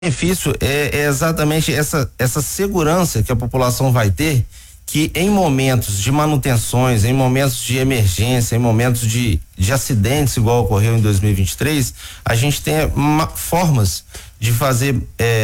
benefício é exatamente essa segurança que a população vai ter, que em momentos de manutenções, em momentos de emergência, em momentos de acidentes, igual ocorreu em 2023, a gente tem formas de fazer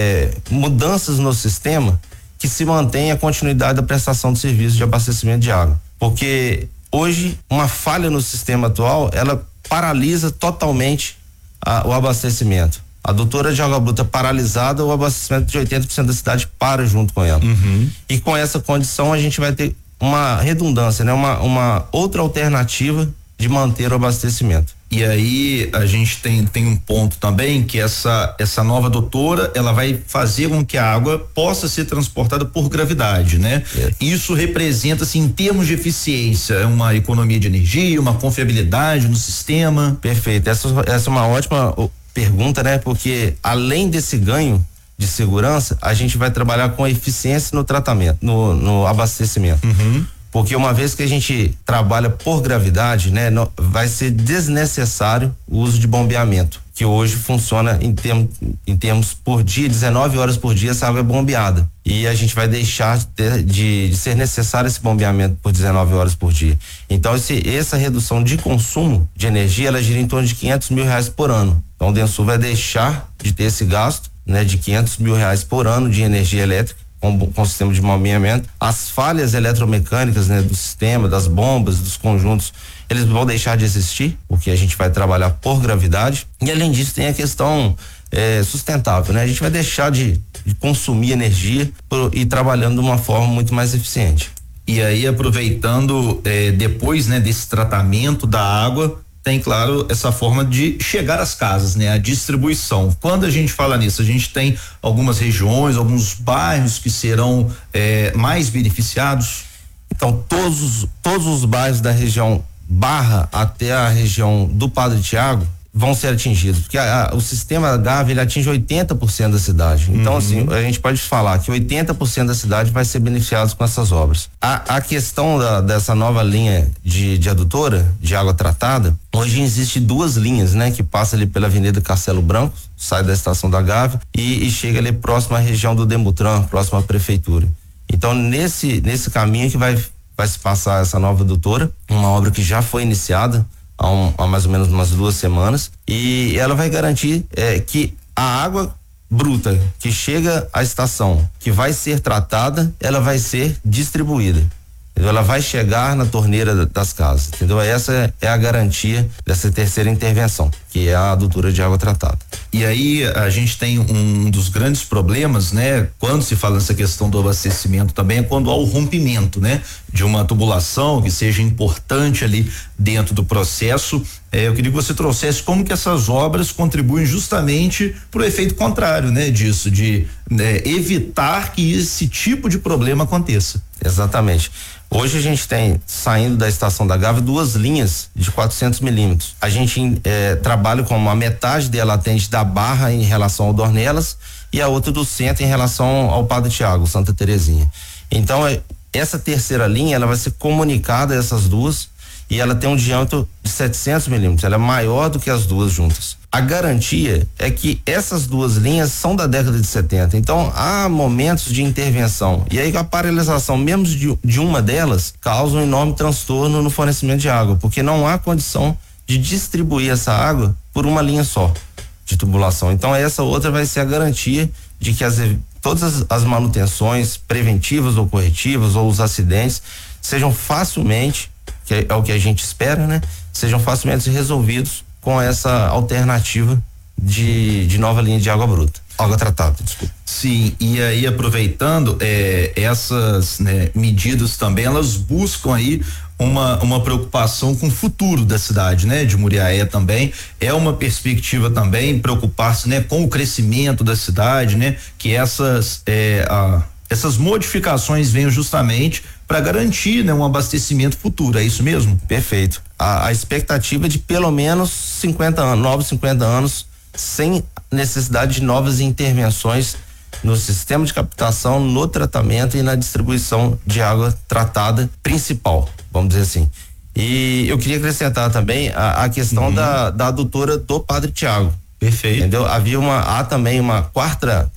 mudanças no sistema que se mantenha a continuidade da prestação de serviço de abastecimento de água. Porque hoje, uma falha no sistema atual, ela paralisa totalmente o abastecimento. A adutora de água bruta paralisada, o abastecimento de 80% da cidade para junto com ela. E com essa condição a gente vai ter uma redundância, né? Uma outra alternativa de manter o abastecimento. E aí a gente tem um ponto também, que essa nova adutora, ela vai fazer com que a água possa ser transportada por gravidade, né? Isso representa, assim, em termos de eficiência, uma economia de energia, uma confiabilidade no sistema. Perfeito, essa é uma ótima pergunta, né? Porque além desse ganho de segurança, a gente vai trabalhar com eficiência no tratamento, no abastecimento. Porque uma vez que a gente trabalha por gravidade, né, vai ser desnecessário o uso de bombeamento, que hoje funciona em termos por dia, 19 horas por dia essa água é bombeada. E a gente vai deixar de ser necessário esse bombeamento por 19 horas por dia. Então essa redução de consumo de energia, ela gira em torno de R$500 mil por ano. Então o Densul vai deixar de ter esse gasto, né, de R$500 mil por ano de energia elétrica com o sistema de bombeamento. As falhas eletromecânicas, né, do sistema, das bombas, dos conjuntos, eles vão deixar de existir, porque a gente vai trabalhar por gravidade. E além disso tem a questão sustentável, né? A gente vai deixar de consumir energia e trabalhando de uma forma muito mais eficiente. E aí, aproveitando depois, né, desse tratamento da água, tem, claro, essa forma de chegar às casas, né? A distribuição. Quando a gente fala nisso, a gente tem algumas regiões, alguns bairros que serão mais beneficiados. Então, todos os bairros da região Barra até a região do Padre Tiago vão ser atingidos, porque o sistema GAV, ele atinge 80% da cidade. Então, assim, a gente pode falar que 80% da cidade vai ser beneficiado com essas obras. A questão dessa nova linha de adutora de água tratada, hoje existe duas linhas, né, que passa ali pela Avenida Castelo Branco, sai da estação da GAV e chega ali próximo à região do Demutran, próximo à prefeitura. Então, nesse caminho que vai se passar essa nova adutora, uma obra que já foi iniciada há mais ou menos umas 2 semanas, e ela vai garantir que a água bruta que chega à estação, que vai ser tratada, ela vai ser distribuída. Entendeu? Ela vai chegar na torneira das casas, entendeu? Essa é a garantia dessa terceira intervenção, que é a adutora de água tratada. E aí a gente tem um dos grandes problemas, né? Quando se fala nessa questão do abastecimento também, é quando há o rompimento, né? De uma tubulação que seja importante ali dentro do processo. Eu queria que você trouxesse como que essas obras contribuem justamente para o efeito contrário, né? Disso, de evitar que esse tipo de problema aconteça. Exatamente. Hoje a gente tem, saindo da estação da Gávea, 2 linhas de 400 milímetros. A gente trabalha com uma metade dela atende da Barra em relação ao Dornelas e a outra do centro em relação ao Padre Tiago, Santa Terezinha. Então, essa terceira linha, ela vai ser comunicada a essas duas e ela tem um diâmetro de 700 milímetros. Ela é maior do que as duas juntas. A garantia é que essas 2 linhas são da década de 70, então há momentos de intervenção, e aí a paralisação mesmo de uma delas causa um enorme transtorno no fornecimento de água, porque não há condição de distribuir essa água por uma linha só de tubulação. Então essa outra vai ser a garantia de que todas as manutenções preventivas ou corretivas ou os acidentes sejam facilmente, que é o que a gente espera, né? Sejam facilmente resolvidos com essa alternativa de nova linha de água bruta, água tratada, desculpa. Sim, e aí aproveitando essas, né, medidas também, elas buscam aí uma preocupação com o futuro da cidade, né? De Muriaé também, é uma perspectiva também preocupar-se, né, com o crescimento da cidade, né? Que essas modificações venham justamente para garantir, né, um abastecimento futuro, é isso mesmo? Perfeito. A expectativa é de pelo menos 50 anos, novos 50 anos, sem necessidade de novas intervenções no sistema de captação, no tratamento e na distribuição de água tratada principal, vamos dizer assim. E eu queria acrescentar também a questão da adutora do Padre Tiago, Perfeito. Entendeu? Há também uma quarta